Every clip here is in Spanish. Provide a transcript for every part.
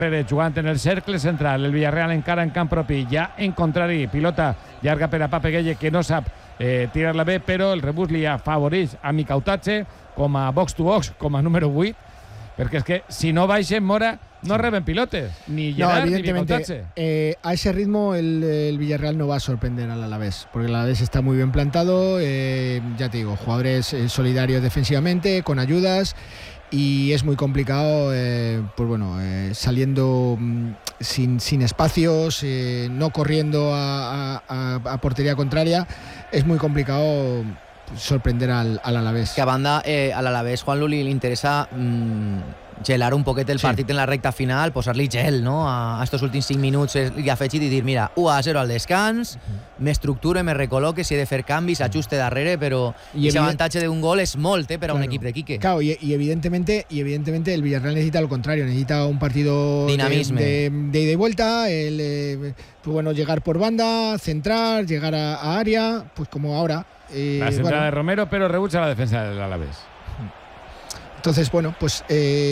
Pérez jugant en el cercle central, el Villarreal encara en camp propi, ja en contrari, pilota llarga per a Pape Gueye, que no sap tirar-la bé, però el rebús li afavoreix a Micautatge com a box to box, com a número 8, perquè és que si no baixen Mora no reben pilotes, ni Gerard ni Micautatge. A ese ritmo el Villarreal no va a sorprender al Alavés, porque el Alavés está muy bien plantado, ya te digo, jugadores solidarios defensivamente, con ayudas, y es muy complicado, pues bueno, saliendo sin espacios, no corriendo a portería contraria, es muy complicado sorprender al Alavés. Que a banda, al Alavés, Juanlu, li interessa gelar un poquet el partit en la recta final, posar-li gel, no?, a estos últims 5 minuts i afegir i dir, mira, 1-0 al descans, m'estructure, me recol·loque, si he de fer canvis, ajuste darrere, però ese avantatge d'un gol és molt per a un equip de Quique. Claro, y evidentemente el Villarreal necesita lo contrario, necesita un partido de ida y vuelta, pues bueno, llegar por banda, centrar, llegar a área, pues como ahora. La centrada de Romero, pero rebucha la defensa del Alavés. Entonces, bueno, pues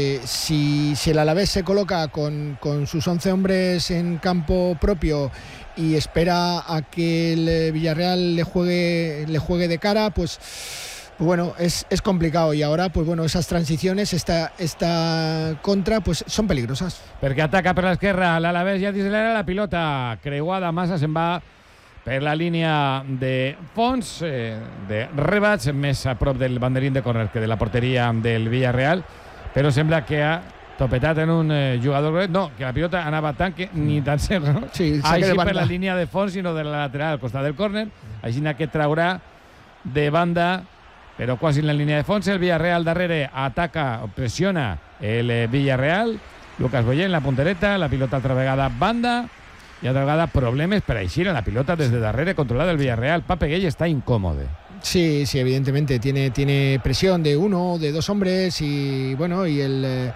si el Alavés se coloca con sus 11 hombres en campo propio y espera a que el Villarreal le juegue de cara, pues bueno, es complicado. Y ahora, pues bueno, esas transiciones, esta contra, pues son peligrosas. Perquè ataca per l'esquerra, l'Alavés ja dislera la pilota creuada, massa se'n va per la línia de fons, de rebats, més a prop del banderín de córner que de la porteria del Villarreal, però sembla que ha topetat en un jugador, no, que la pilota anava tant que ni tan cert, no? Sí, així per la línia de fons, sinó de la lateral, al costat del córner, així que traurà de banda, però quasi en la línia de fons. El Villarreal darrere ataca, pressiona el Villarreal, Lucas Boyer en la puntereta, la pilota altra vegada banda, y altra vegada problemes per eixir en la pilota desde darrere, controlada el Villarreal. Pape Gueye está incómodo. Sí, evidentemente tiene presión de uno, de dos hombres, y bueno, y el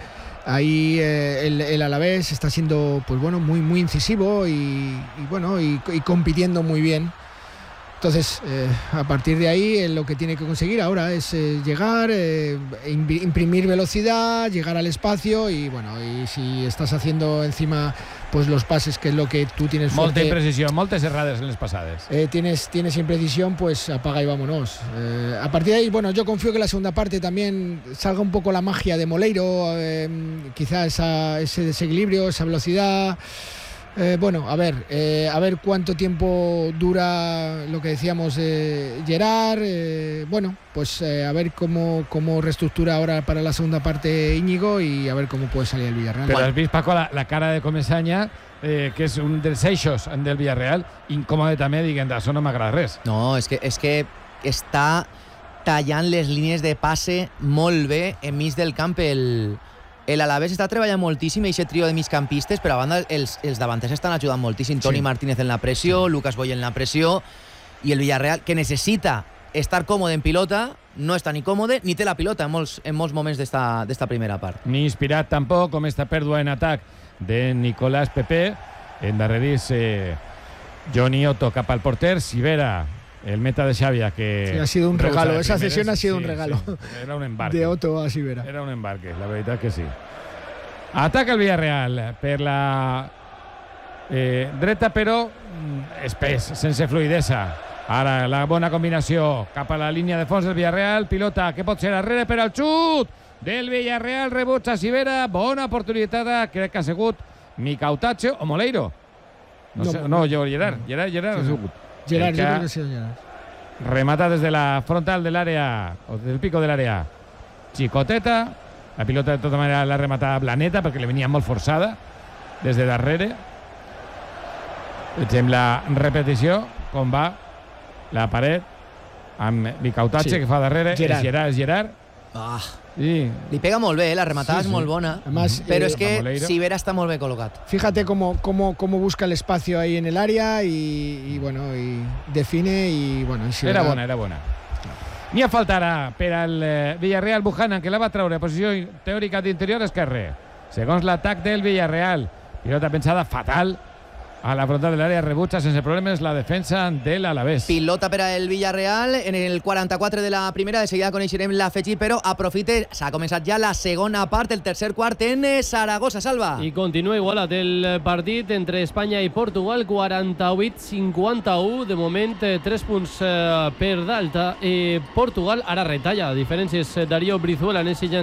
Alavés está siendo, pues bueno, muy incisivo y bueno, y compitiendo muy bien. Entonces, a partir de ahí, lo que tiene que conseguir ahora es llegar, imprimir velocidad, llegar al espacio y bueno, y si estás haciendo encima pues los pases, que es lo que tú tienes fuerte, molta imprecisión, moltes errades en les passades. Tienes imprecisión, pues apaga y vámonos. A partir de ahí, bueno, yo confío que la segunda parte también salga un poco la magia de Moleiro, quizás ese desequilibrio, esa velocidad. Bueno, a ver cuánto tiempo dura lo que decíamos Gerard, bueno, pues a ver cómo reestructura ahora para la segunda parte Íñigo y a ver cómo puede salir el Villarreal. Però has vist, Paco, la cara de Comesaña, que és un dels eixos del Villarreal, incòmode també, diguem, això no m'agrada res. No, és que està tallant les línies de passe molt bé enmig del camp. El Alavés està treballant moltíssim i aquest trio de migcampistes, però a banda els davanters estan ajudant moltíssim. Toni Martínez en la pressió, Lucas Boyer en la pressió, i el Villarreal, que necessita estar còmode en pilota, no està ni còmode ni té la pilota en molts moments d'esta primera part. Ni inspirat tampoc, com esta pèrdua en atac de Nicolás Pepe, endarrerís Johnny Otto cap al porter, Sivera, el meta de Xàbia, que... Sí, ha sido un regalo, esa cesión ha sido un regalo. Sí. Era un embarque. De Otto a Sivera. Era un embarque, la veritat que sí. Ataca el Villarreal per la dreta, però espès, sense fluidesa. Ara la bona combinació cap a la línia de fons del Villarreal, pilota que pot ser darrere per al xut del Villarreal, rebutja Sivera, bona oportunitat, crec que ha sigut Micautatge o Moleiro. No, Gerard ha sigut. Gerard, yo creo que ha sido Gerard. Remata desde la frontal del área, o desde el pico del área. Chicoteta, la pilota de tota manera la remata Planeta perquè li venia molt forçada des de darrere. Vegem la repetició, com va la paret amb Micautatge, que fa darrere. Gerard. Sí. Li pega molt bé, la rematada és molt bona. Además, pero es que Sivera está muy bien colocado. Fíjate cómo busca el espacio ahí en el área y bueno, y define y bueno. Era bona. N'hi ha faltarà per al Villarreal Buchanan, que la va treure a posició teòrica d'interior esquerre. Segons l'atac del Villarreal, pilota pensada fatal a la frontal del área, rebutja sense problemes la defensa de l'Alavés. Pilota per al Villarreal en el 44 de la primera, de seguida coneixerem l'afegit, però aprofite, s'ha començat ja la segona part, el tercer quart en Saragossa, Salva. I continua igualat el partit entre Espanya i Portugal, 48-51, de moment 3 punts per dalt. Portugal ara retalla diferències. Darío Brizuela en ese